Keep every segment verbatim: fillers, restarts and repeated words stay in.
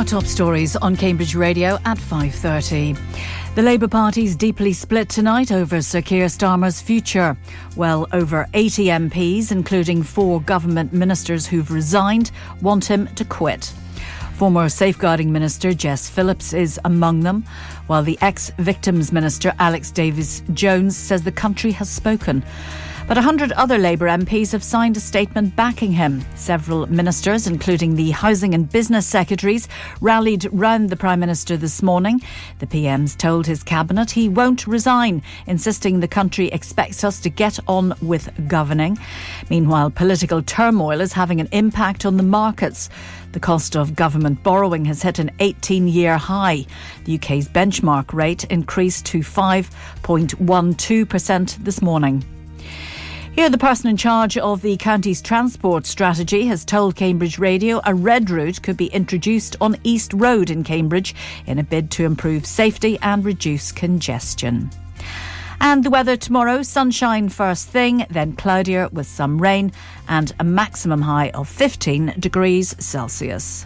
Our top stories on Cambridge Radio at five thirty. The Labour Party's deeply split tonight over Sir Keir Starmer's future. Well over eighty M Ps, including four government ministers who've resigned, want him to quit. Former Safeguarding Minister Jess Phillips is among them, while the ex-Victims Minister Alex Davies-Jones says the country has spoken. But one hundred other Labour M Ps have signed a statement backing him. Several ministers, including the Housing and Business Secretaries, rallied round the Prime Minister this morning. The P Ms told his cabinet he won't resign, insisting the country expects us to get on with governing. Meanwhile, political turmoil is having an impact on the markets. The cost of government borrowing has hit an eighteen-year high. The U K's benchmark rate increased to five point one two percent this morning. Here, the person in charge of the county's transport strategy has told Cambridge Radio a red route could be introduced on East Road in Cambridge in a bid to improve safety and reduce congestion. And the weather tomorrow, sunshine first thing, then cloudier with some rain and a maximum high of fifteen degrees Celsius.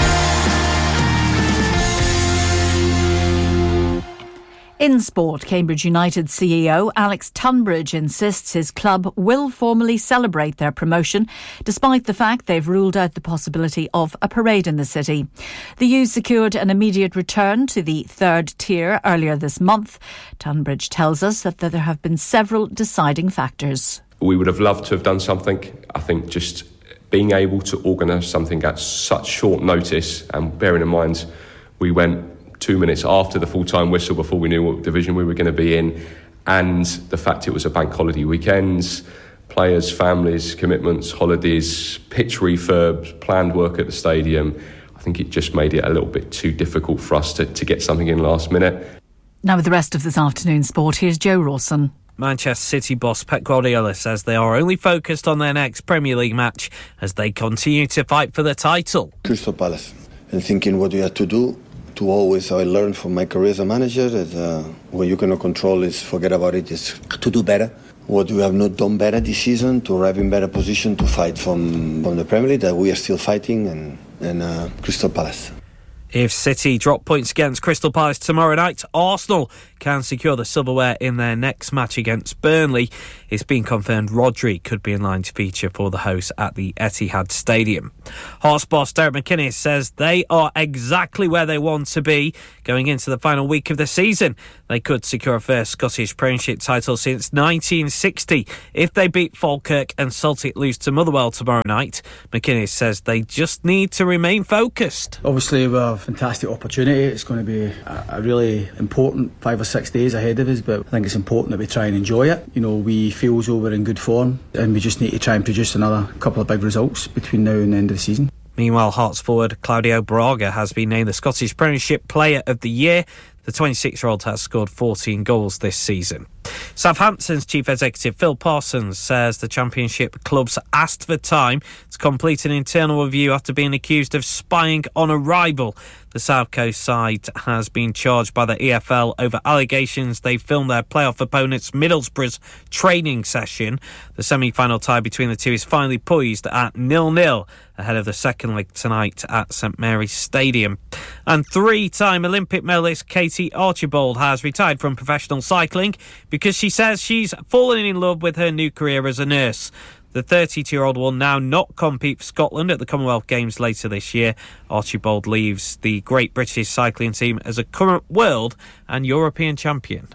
In sport, Cambridge United C E O Alex Tunbridge insists his club will formally celebrate their promotion, despite the fact they've ruled out the possibility of a parade in the city. The U's secured an immediate return to the third tier earlier this month. Tunbridge tells us that there have been several deciding factors. We would have loved to have done something. I think just being able to organise something at such short notice, and bearing in mind we went two minutes after the full-time whistle before we knew what division we were going to be in, and the fact it was a bank holiday weekend, players, families, commitments, holidays, pitch refurbs, planned work at the stadium, I think it just made it a little bit too difficult for us to, to get something in last minute. Now with the rest of this afternoon's sport, here's Joe Rawson. Manchester City boss Pep Guardiola says they are only focused on their next Premier League match as they continue to fight for the title. Crystal Palace, and thinking what we have to do. To always, I learned from my career as a manager that uh, what you cannot control is forget about it, is to do better. What we have not done better this season, to arrive in better position to fight from, from the Premier League, that we are still fighting, and, and uh, Crystal Palace. If City drop points against Crystal Palace tomorrow night, Arsenal can secure the silverware in their next match against Burnley. It's been confirmed Rodri could be in line to feature for the hosts at the Etihad Stadium. Hearts boss Derek McInnes says they are exactly where they want to be going into the final week of the season. They could secure a first Scottish Premiership title since nineteen sixty if they beat Falkirk and Celtic lose to Motherwell tomorrow night. McInnes says they just need to remain focused. Obviously, we have a fantastic opportunity. It's going to be a, a really important five or six days ahead of us, but I think it's important that we try and enjoy it. You know, we feel as though we're in good form, and we just need to try and produce another couple of big results between now and the end of the season. Meanwhile, Hearts forward Claudio Braga has been named the Scottish Premiership Player of the Year. The twenty-six-year-old has scored fourteen goals this season. Southampton's chief executive Phil Parsons says the Championship clubs asked for time to complete an internal review after being accused of spying on a rival. The South Coast side has been charged by the E F L over allegations they filmed their playoff opponents Middlesbrough's training session. The semi-final tie between the two is finally poised at nil-nil ahead of the second leg tonight at St Mary's Stadium. And three-time Olympic medalist Katie Archibald has retired from professional cycling because she says she's fallen in love with her new career as a nurse. The thirty-two-year-old will now not compete for Scotland at the Commonwealth Games later this year. Archibald leaves the Great British Cycling Team as a current world and European champion.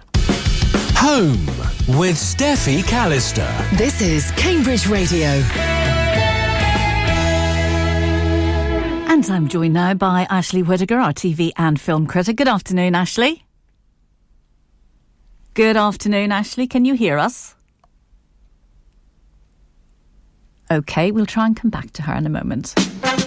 Home with Steffi Callister. This is Cambridge Radio. And I'm joined now by Ashley Whittaker, our T V and film critic. Good afternoon, Ashley. Good afternoon, Ashley. Can you hear us? OK, we'll try and come back to her in a moment.